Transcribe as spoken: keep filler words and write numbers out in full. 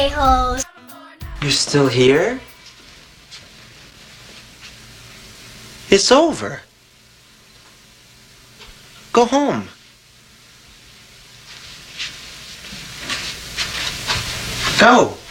A-holes. You're still here? It's over. Go home. Go.